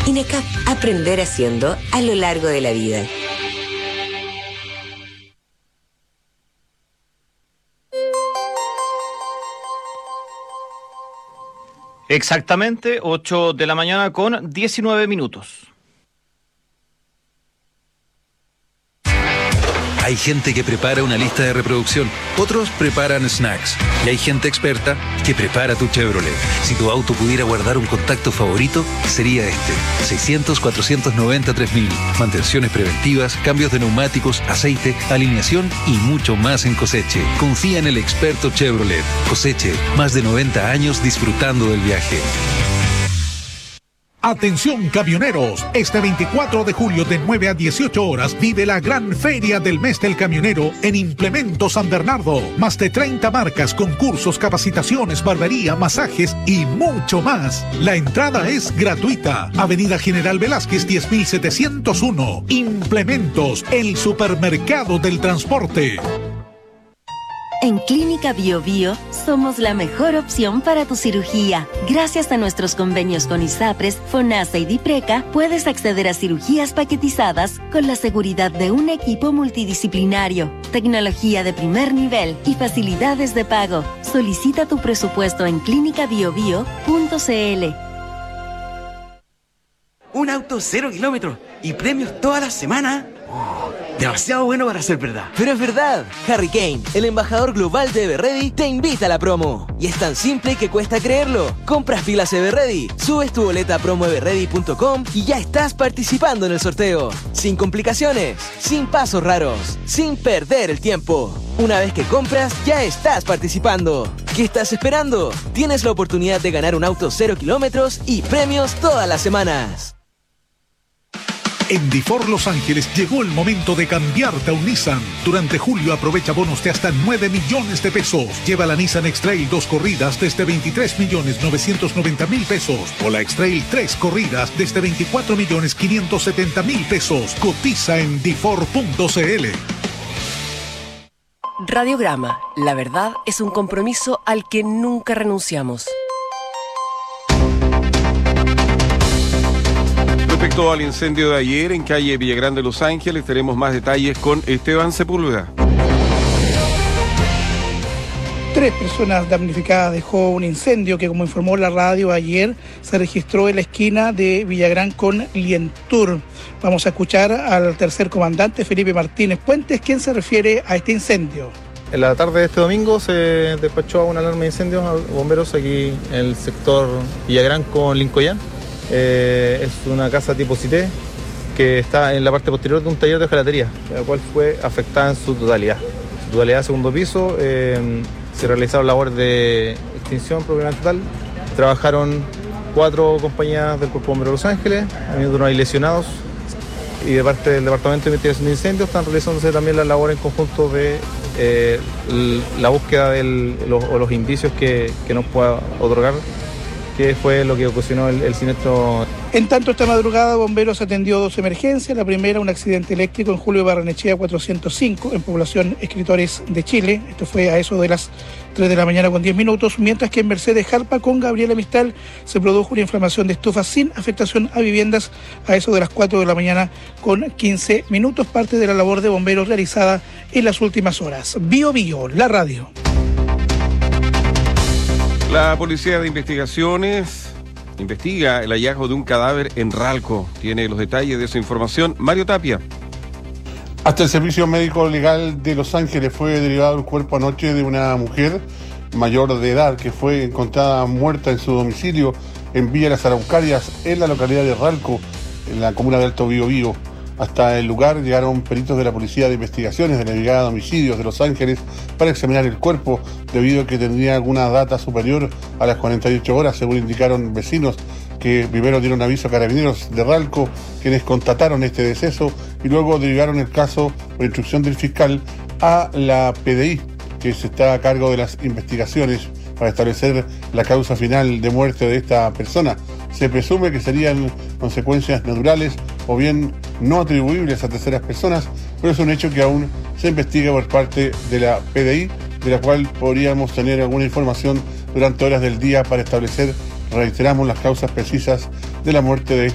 INECAP, aprender haciendo a lo largo de la vida. Exactamente, 8 de la mañana con 19 minutos. Hay gente que prepara una lista de reproducción, otros preparan snacks y hay gente experta que prepara tu Chevrolet. Si tu auto pudiera guardar un contacto favorito, sería este. 600-490-3000. Mantenciones preventivas, cambios de neumáticos, aceite, alineación y mucho más en Coseche. Confía en el experto Chevrolet. Coseche, más de 90 años disfrutando del viaje. Atención camioneros, este 24 de julio de 9 a 18 horas vive la gran feria del mes del camionero en Implemento San Bernardo. Más de 30 marcas, concursos, capacitaciones, barbería, masajes y mucho más. La entrada es gratuita. Avenida General Velázquez 10701. Implementos, el supermercado del transporte. En Clínica Bio Bio somos la mejor opción para tu cirugía. Gracias a nuestros convenios con ISAPRES, FONASA y DIPRECA, puedes acceder a cirugías paquetizadas con la seguridad de un equipo multidisciplinario, tecnología de primer nivel y facilidades de pago. Solicita tu presupuesto en clinicabiobio.cl. Un auto 0 kilómetros y premios toda la semana. Demasiado bueno para ser verdad. Pero es verdad. Harry Kane, el embajador global de Everready, te invita a la promo. Y es tan simple que cuesta creerlo. Compras pilas Everready, subes tu boleta a promoeverready.com y ya estás participando en el sorteo. Sin complicaciones, sin pasos raros, sin perder el tiempo. Una vez que compras, ya estás participando. ¿Qué estás esperando? Tienes la oportunidad de ganar un auto 0 kilómetros y premios todas las semanas. En Difor Los Ángeles llegó el momento de cambiarte a un Nissan. Durante julio aprovecha bonos de hasta 9 millones de pesos. Lleva la Nissan X-Trail 2 corridas desde 23.990.000 pesos. O la X-Trail 3 corridas desde 24.570.000 pesos. Cotiza en Difor.cl. Radiograma. La verdad es un compromiso al que nunca renunciamos. Respecto al incendio de ayer en calle Villagrán de Los Ángeles, tenemos más detalles con Esteban Sepúlveda. 3 personas damnificadas dejó un incendio que, como informó la radio ayer, se registró en la esquina de Villagrán con Lientur. Vamos a escuchar al tercer comandante, Felipe Martínez Puentes, quien se refiere a este incendio. En la tarde de este domingo se despachó una alarma de incendios a bomberos aquí en el sector Villagrán con Lincoyán. Es una casa tipo Cité que está en la parte posterior de un taller de hojalatería, la cual fue afectada en su totalidad. Segundo piso, se realizaron labores de extinción propiamente tal. Trabajaron 4 compañías del Cuerpo Bombero de Los Ángeles, no hay lesionados, y de parte del Departamento de Investigación de Incendios están realizándose también las labores en conjunto de la búsqueda de los indicios que nos pueda otorgar qué fue lo que ocasionó el siniestro. En tanto, esta madrugada, Bomberos atendió 2 emergencias. La primera, un accidente eléctrico en Julio Barrenechea 405, en población Escritores de Chile. Esto fue a eso de las 3 de la mañana con 10 minutos, mientras que en Mercedes Jalpa con Gabriela Mistral se produjo una inflamación de estufa sin afectación a viviendas a eso de las 4 de la mañana con 15 minutos, parte de la labor de bomberos realizada en las últimas horas. Bio Bio, la radio. La Policía de Investigaciones investiga el hallazgo de un cadáver en Ralco. Tiene los detalles de esa información Mario Tapia. Hasta el Servicio Médico Legal de Los Ángeles fue derivado el cuerpo anoche de una mujer mayor de edad que fue encontrada muerta en su domicilio en Villa Las Araucarias, en la localidad de Ralco, en la comuna de Alto Biobío. Hasta el lugar llegaron peritos de la Policía de Investigaciones de la Brigada de Homicidios de Los Ángeles para examinar el cuerpo, debido a que tendría alguna data superior a las 48 horas, según indicaron vecinos, que primero dieron aviso a Carabineros de Ralco, quienes constataron este deceso, y luego derivaron el caso, por instrucción del fiscal, a la PDI, que se está a cargo de las investigaciones para establecer la causa final de muerte de esta persona. Se presume que serían consecuencias naturales o bien no atribuibles a terceras personas, pero es un hecho que aún se investiga por parte de la PDI, de la cual podríamos tener alguna información durante horas del día para establecer, reiteramos, las causas precisas de la muerte de